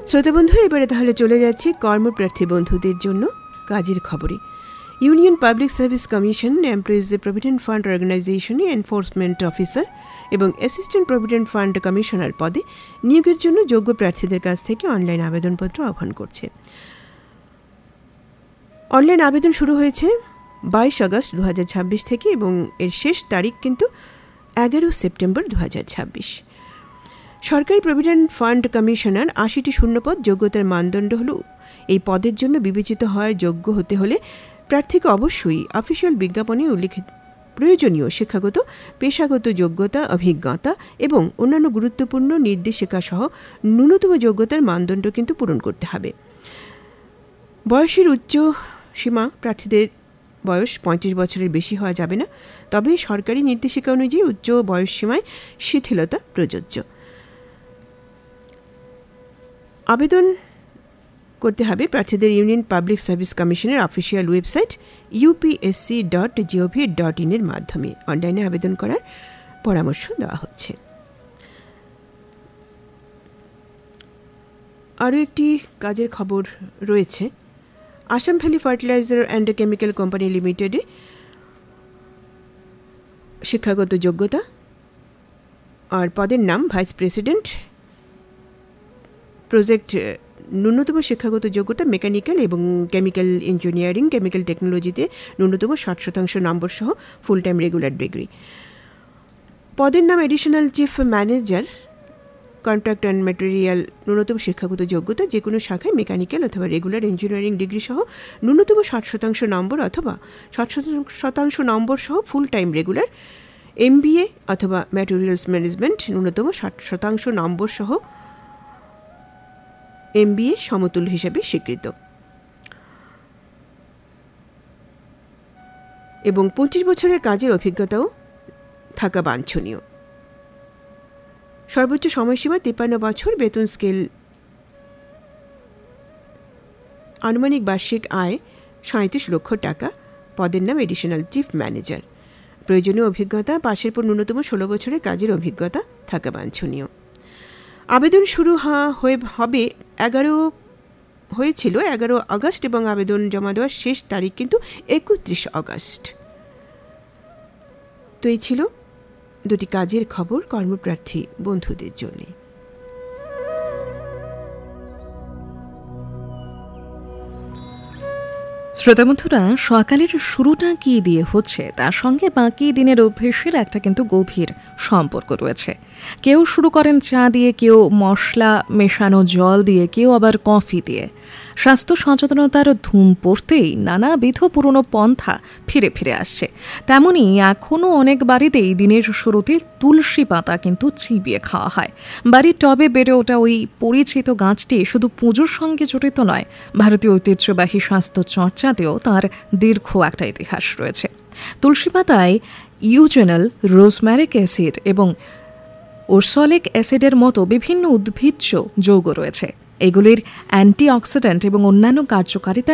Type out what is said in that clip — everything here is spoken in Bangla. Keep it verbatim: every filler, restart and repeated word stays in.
শ্রোতা বন্ধু, এবারে তাহলে চলে যাচ্ছি কর্মপ্রার্থী বন্ধুদের জন্য কাজের খবরে। Union public service commission employees provident fund অর্গানাইজেশনে এনফোর্সমেন্ট অফিসার এবং অ্যাসিস্ট্যান্ট প্রভিডেন্ট ফান্ড কমিশনার পদে নিয়োগের জন্য যোগ্য প্রার্থীদের কাছ থেকে অনলাইন আবেদনপত্র আহ্বান করছে। অনলাইন আবেদন শুরু হয়েছে বাইশ আগস্ট দু হাজার ছাব্বিশ থেকে এবং এর শেষ তারিখ কিন্তু এগারো সেপ্টেম্বর দু হাজার ছাব্বিশ। সরকারি প্রভিডেন্ট ফান্ড কমিশনার আশিটি শূন্যপদ, যোগ্যতার মানদণ্ড হল এই পদের জন্য বিবেচিত হওয়ার যোগ্য হতে হলে প্রার্থীকে অবশ্যই অফিসিয়াল বিজ্ঞাপনে উল্লেখিত প্রয়োজনীয় শিক্ষাগত পেশাগত যোগ্যতা, অভিজ্ঞতা এবং অন্যান্য গুরুত্বপূর্ণ নির্দেশিকা সহ ন্যূনতম যোগ্যতার মানদণ্ড কিন্তু পূরণ করতে হবে। বয়সের উচ্চ সীমা প্রার্থীদের বয়স পঁয়ত্রিশ বছরের বেশি হওয়া যাবে না, তবে সরকারি নির্দেশিকা অনুযায়ী উচ্চ বয়স সীমায় শিথিলতা প্রযোজ্য। আবেদন করতে হবে প্রার্থীদের ইউনিয়ন পাবলিক সার্ভিস কমিশনের official website UPSC dot gov dot in এর মাধ্যমে অনলাইনে আবেদন করার পরামর্শ দেওয়া হচ্ছে। আরও একটি কাজের খবর রয়েছে। Assam valley fertiliser and chemical company লিমিটেডে শিক্ষাগত যোগ্যতা আর পদের নাম ভাইস প্রেসিডেন্ট, প্রজেক্ট ন্যূনতম শিক্ষাগত যোগ্যতা মেকানিক্যাল এবং কেমিক্যাল ইঞ্জিনিয়ারিং, কেমিক্যাল টেকনোলজিতে ন্যূনতম ষাট শতাংশ নম্বর সহ ফুল টাইম রেগুলার ডিগ্রি। পদের নাম additional chief manager, contract and material, ন্যূনতম শিক্ষাগত যোগ্যতা যে কোনো শাখায় মেকানিক্যাল অথবা রেগুলার ইঞ্জিনিয়ারিং ডিগ্রি সহ ন্যূনতম ষাট শতাংশ নম্বর অথবা ষাট শতাংশ নম্বর সহ ফুল টাইম রেগুলার এমবিএ অথবা ম্যাটেরিয়ালস ম্যানেজমেন্ট, ন্যূনতম ষাট শতাংশ নম্বর সহ এমবিএ সমতুল হিসেবে স্বীকৃত এবং পঁচিশ বছরের কাজের অভিজ্ঞতাও থাকা বাঞ্ছনীয়। সর্বোচ্চ সময়সীমা তিপ্পান্ন বছর, বেতন স্কেল আনুমানিক বার্ষিক আয় সাঁত্রিশ লক্ষ টাকা। পদের নাম এডিশনাল চিফ ম্যানেজার। প্রয়োজনীয় অভিজ্ঞতা, পাশের পর ন্যূনতম ষোলো বছরের কাজের অভিজ্ঞতা থাকা বাঞ্ছনীয়। আবেদন শুরু হয়ে হবে এগারো হয়েছিল এগারো আগস্ট এবং আবেদন জমা দেওয়ার শেষ তারিখ কিন্তু একত্রিশ আগস্ট। তো এই ছিল দুটি কাজের খবর কর্মপ্রার্থী বন্ধুদের জন্য। শ্রোতা বন্ধুরা, সকালের শুরুটা কি দিয়ে হচ্ছে তার সঙ্গে বাকি দিনের অভ্যেসের একটা কিন্তু গভীর সম্পর্ক রয়েছে। কেউ শুরু করেন চা দিয়ে, কেউ মশলা মেশানো জল দিয়ে, কেউ আবার কফি দিয়ে। স্বাস্থ্য সচেতনতার ধুম পড়তেই নানাবিধ পুরনো পন্থা ফিরে ফিরে আসছে। তেমনি এখনও অনেক বাড়িতেই দিনের শুরুতে তুলসী পাতা কিন্তু চিবিয়ে খাওয়া হয়। বাড়ির টবে বেড়ে ওঠা ওই পরিচিত গাছটি শুধু পুজোর সঙ্গে জড়িত নয়, ভারতীয় ঐতিহ্যবাহী স্বাস্থ্য চর্চাতেও তার দীর্ঘ একটা ইতিহাস রয়েছে। তুলসী পাতায় ইউজেনাল, রোজম্যারিক অ্যাসিড এবং ওরসলিক অ্যাসিডের মতো বিভিন্ন উদ্ভিজ্জ যৌগ রয়েছে। এগুলির অ্যান্টিঅক্সিডেন্ট এবং অন্যান্য কার্যকারিতা